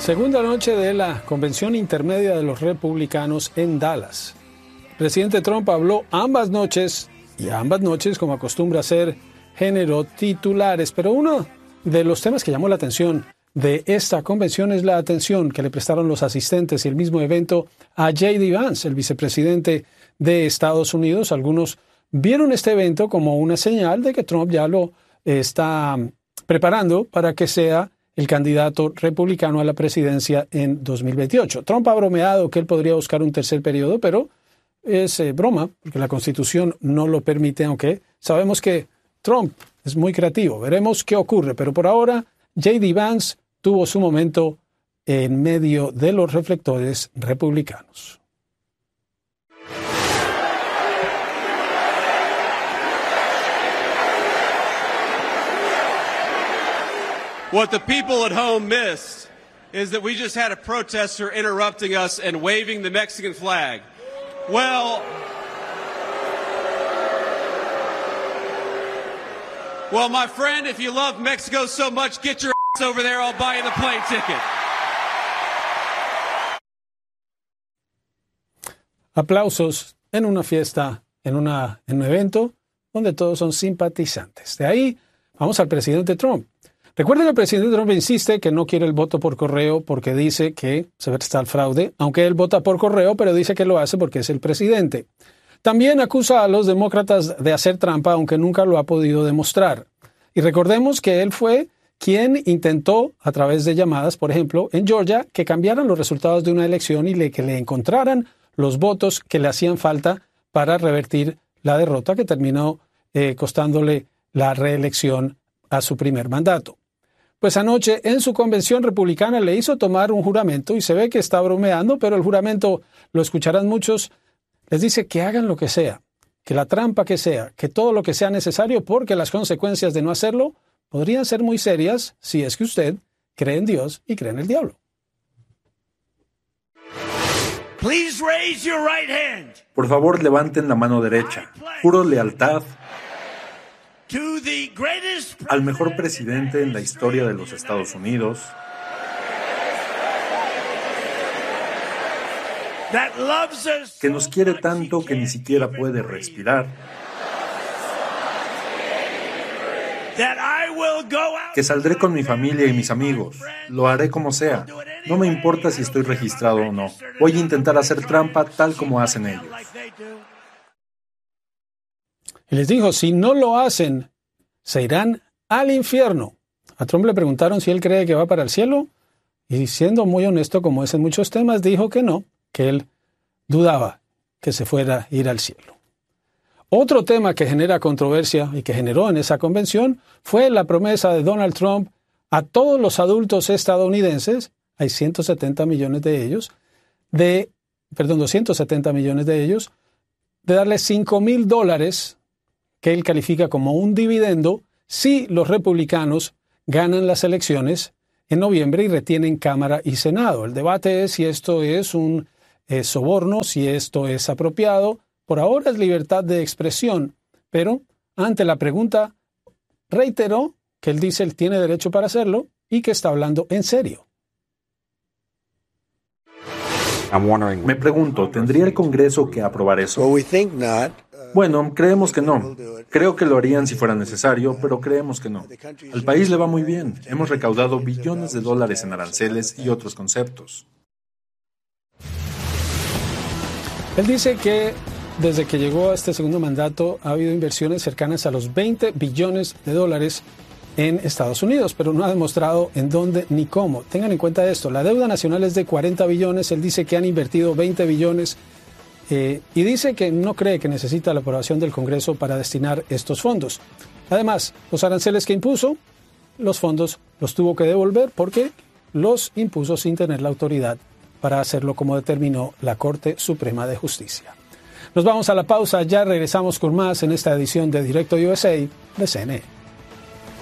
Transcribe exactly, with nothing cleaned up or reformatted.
Segunda noche de la convención intermedia de los republicanos en Dallas. El presidente Trump habló ambas noches, y ambas noches, como acostumbra hacer, generó titulares. Pero uno de los temas que llamó la atención de esta convención es la atención que le prestaron los asistentes y el mismo evento a J D Vance, el vicepresidente de Estados Unidos. Algunos vieron este evento como una señal de que Trump ya lo está preparando para que sea el candidato republicano a la presidencia en dos mil veintiocho. Trump ha bromeado que él podría buscar un tercer periodo, pero es eh, broma, porque la Constitución no lo permite, aunque sabemos que Trump es muy creativo. Veremos qué ocurre, pero por ahora J D Vance tuvo su momento en medio de los reflectores republicanos. What the people at home missed is that we just had a protester interrupting us and waving the Mexican flag. Well, well, my friend, if you love Mexico so much, get your ass over there, I'll buy you the plane ticket. Aplausos en una fiesta, en, una, en un evento donde todos son simpatizantes. De ahí vamos al presidente Trump. Recuerden que el presidente Trump insiste que no quiere el voto por correo porque dice que se está el fraude, aunque él vota por correo, pero dice que lo hace porque es el presidente. También acusa a los demócratas de hacer trampa, aunque nunca lo ha podido demostrar. Y recordemos que él fue quien intentó, a través de llamadas, por ejemplo, en Georgia, que cambiaran los resultados de una elección y le, que le encontraran los votos que le hacían falta para revertir la derrota que terminó eh, costándole la reelección a su primer mandato. Pues anoche en su convención republicana le hizo tomar un juramento y se ve que está bromeando, pero el juramento, lo escucharán muchos, les dice que hagan lo que sea, que la trampa que sea, que todo lo que sea necesario, porque las consecuencias de no hacerlo podrían ser muy serias si es que usted cree en Dios y cree en el diablo. Please raise your right hand. Por favor, levanten la mano derecha. Juro lealtad al mejor presidente en la historia de los Estados Unidos, que nos quiere tanto que ni siquiera puede respirar, que saldré con mi familia y mis amigos, lo haré como sea, no me importa si estoy registrado o no, voy a intentar hacer trampa tal como hacen ellos. Y les dijo, si no lo hacen, se irán al infierno. A Trump le preguntaron si él cree que va para el cielo, y siendo muy honesto como es en muchos temas, dijo que no, que él dudaba que se fuera a ir al cielo. Otro tema que genera controversia y que generó en esa convención fue la promesa de Donald Trump a todos los adultos estadounidenses, hay ciento setenta millones de ellos, de, perdón, doscientos setenta millones de ellos, de darles cinco mil dólares que él califica como un dividendo si los republicanos ganan las elecciones en noviembre y retienen Cámara y Senado. El debate es si esto es un eh, soborno, si esto es apropiado. Por ahora es libertad de expresión, pero ante la pregunta reiteró que él dice él tiene derecho para hacerlo y que está hablando en serio. Me pregunto, ¿tendría el Congreso que aprobar eso? Bueno, creemos que no. Creo que lo harían si fuera necesario, pero creemos que no. Al país le va muy bien. Hemos recaudado billones de dólares en aranceles y otros conceptos. Él dice que desde que llegó a este segundo mandato ha habido inversiones cercanas a los veinte billones de dólares en Estados Unidos, pero no ha demostrado en dónde ni cómo. Tengan en cuenta esto, la deuda nacional es de cuarenta billones, él dice que han invertido veinte billones eh, y dice que no cree que necesita la aprobación del Congreso para destinar estos fondos. Además, los aranceles que impuso, los fondos los tuvo que devolver porque los impuso sin tener la autoridad para hacerlo como determinó la Corte Suprema de Justicia. Nos vamos a la pausa, ya regresamos con más en esta edición de Directo U S A de C N E.